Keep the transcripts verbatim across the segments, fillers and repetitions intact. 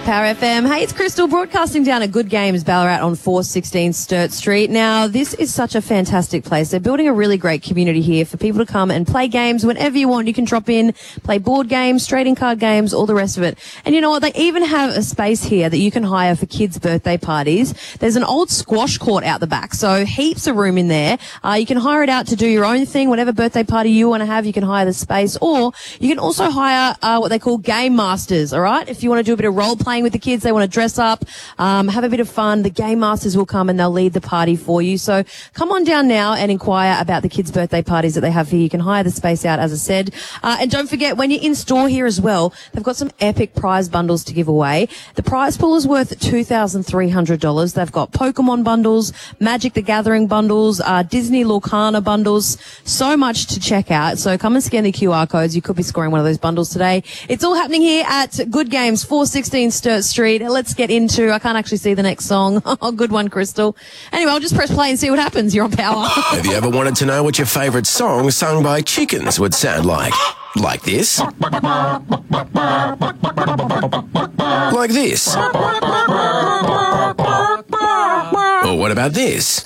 Power F M. Hey, it's Crystal broadcasting down at Good Games Ballarat on four sixteen Sturt Street. Now, this is such a fantastic place. They're building a really great community here for people to come and play games whenever you want. You can drop in, play board games, trading card games, all the rest of it. And you know what? They even have a space here that you can hire for kids' birthday parties. There's an old squash court out the back, so heaps of room in there. Uh, you can hire it out to do your own thing, whatever birthday party you want to have. You can hire the space, or you can also hire uh, what they call game masters. All right, if you want to do a bit of role playing with the kids, they want to dress up, um, have a bit of fun, the game masters will come and they'll lead the party for you. So come on down now and inquire about the kids' birthday parties that they have here. You can hire the space out, as I said. Uh, and don't forget, when you're in store here as well, they've got some epic prize bundles to give away. The prize pool is worth two thousand three hundred dollars. They've got Pokemon bundles, Magic the Gathering bundles, uh, Disney Lorcana bundles, so much to check out. So come and scan the Q R codes. You could be scoring one of those bundles today. It's all happening here at Good Games, four sixteen Sturt Street. Let's get into, I can't actually see the next song. Oh, good one, Crystal. Anyway, I'll just press play and see what happens. You're on Power. Have you ever wanted to know what your favourite song sung by chickens would sound like? Like this? Like this? Or what about this?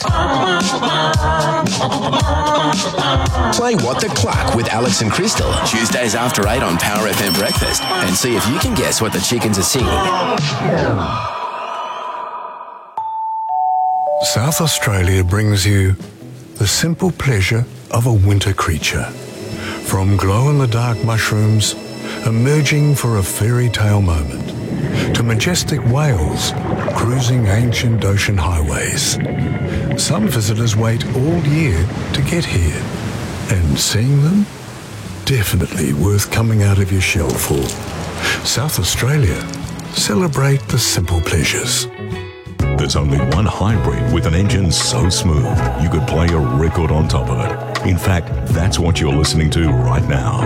Play What the Cluck with Alex and Crystal, Tuesdays after eight on Power F M Breakfast, and see if you can guess what the chickens are singing. South Australia brings you the simple pleasure of a winter creature. From glow-in-the-dark mushrooms emerging for a fairy tale moment, to majestic whales cruising ancient ocean highways. Some visitors wait all year to get here, and seeing them, definitely worth coming out of your shell for. South Australia, celebrate the simple pleasures. There's only one hybrid with an engine so smooth you could play a record on top of it. In fact, that's what you're listening to right now.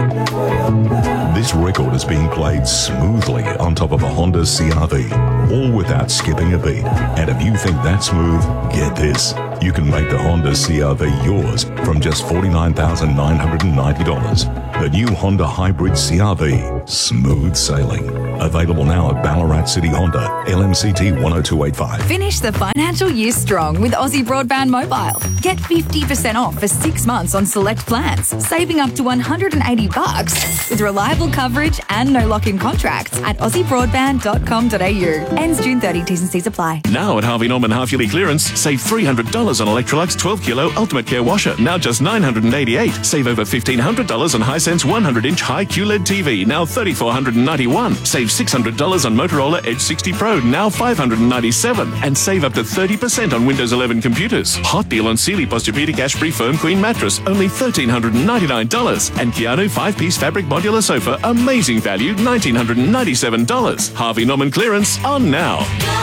This record is being played smoothly on top of a Honda C R V, all without skipping a beat. And if you think that's smooth, get this. You can make the Honda C R V yours from just forty-nine thousand nine hundred ninety dollars. The new Honda Hybrid C R V, smooth sailing. Available now at Ballarat City Honda, L M C T one oh two eight five. Finish the financial year strong with Aussie Broadband Mobile. Get fifty percent off for six months on select plans, saving up to one hundred eighty bucks with reliable coverage and no lock-in contracts at aussie broadband dot com dot a u. Ends June thirtieth, T's and C's apply. Now at Harvey Norman half-yearly clearance, save three hundred dollars on Electrolux twelve kilo Ultimate Care Washer, now just nine hundred eighty-eight dollars. Save over fifteen hundred dollars on Hisense one hundred inch high Q L E D T V, now three thousand four hundred ninety-one dollars. Save six hundred dollars on Motorola Edge sixty Pro, now five hundred ninety-seven dollars. And save up to thirty percent on Windows eleven computers. Hot deal on Sealy Posturepedic Ash-Free Firm Queen Mattress, only one thousand three hundred ninety-nine dollars. And Keanu five-piece fabric modular sofa, amazing value, one thousand nine hundred ninety-seven dollars. Harvey Norman clearance on now.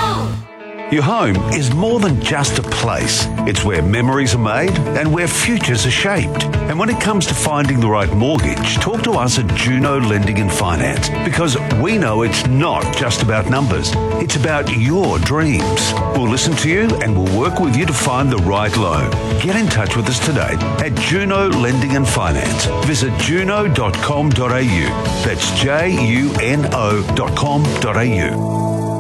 Your home is more than just a place. It's where memories are made and where futures are shaped. And when it comes to finding the right mortgage, talk to us at Juno Lending and Finance, because we know it's not just about numbers. It's about your dreams. We'll listen to you and we'll work with you to find the right loan. Get in touch with us today at Juno Lending and Finance. Visit juno dot com dot a u. That's J U N O dot com dot a u.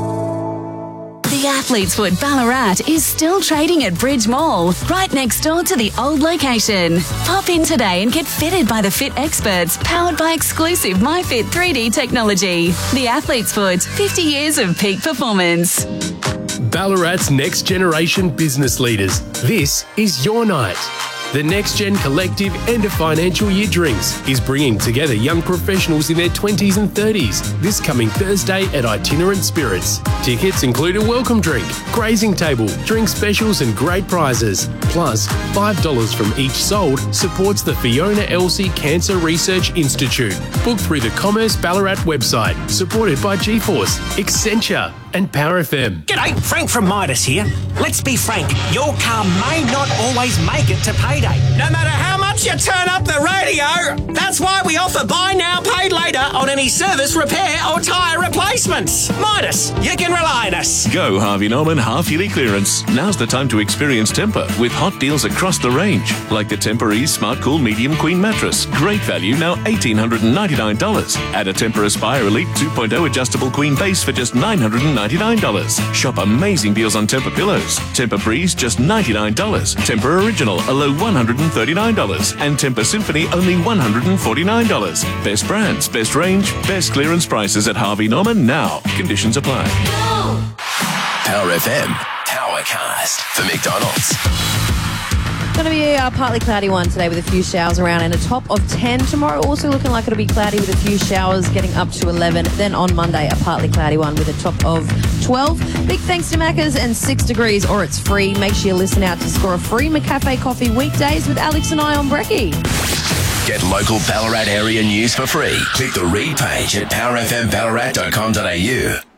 The Athlete's Foot Ballarat is still trading at Bridge Mall, right next door to the old location. Pop in today and get fitted by the fit experts, powered by exclusive MyFit three D technology. The Athlete's Foot, fifty years of peak performance. Ballarat's next generation business leaders. This is your night. The Next Gen Collective End of Financial Year Drinks is bringing together young professionals in their twenties and thirties this coming Thursday at Itinerant Spirits. Tickets include a welcome drink, grazing table, drink specials and great prizes. Plus, five dollars from each sold supports the Fiona Elsey Cancer Research Institute. Book through the Commerce Ballarat website, supported by GeForce, Accenture and Power F M. G'day, Frank from Midas here. Let's be frank, your car may not always make it to payday. No matter how much you turn up the radio, that's why we offer buy now, paid later on any service, repair or tyre replacement. replacements. Midas, you can rely on us. Go Harvey Norman half-yearly clearance. Now's the time to experience Tempur with hot deals across the range. Like the Tempur Ease Smart Cool Medium Queen Mattress. Great value, now one thousand eight hundred ninety-nine dollars. Add a Tempur Aspire Elite two point oh adjustable queen base for just nine hundred ninety-nine dollars. Shop amazing deals on Tempur pillows. Tempur Breeze, just ninety-nine dollars. Tempur Original, a low one hundred thirty-nine dollars. And Tempur Symphony, only one hundred forty-nine dollars. Best brands, best range, best clearance prices at Harvey Norman now. Conditions apply. Power F M, Powercast for McDonald's. Going to be a partly cloudy one today with a few showers around and a top of ten. Tomorrow also looking like it'll be cloudy with a few showers getting up to eleven. Then on Monday, a partly cloudy one with a top of twelve. Big thanks to Macca's and six degrees or it's free. Make sure you listen out to score a free McCafe coffee weekdays with Alex and I on Brekkie. Get local Ballarat area news for free. Click the read page at power f m ballarat dot com dot a u.